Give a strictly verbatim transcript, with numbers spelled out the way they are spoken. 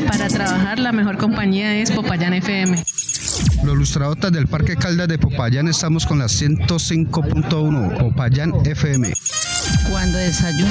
Para trabajar la mejor compañía es Popayán F M. Los lustradotas del Parque Caldas de Popayán estamos con la ciento cinco punto uno Popayán F M. Cuando desayuno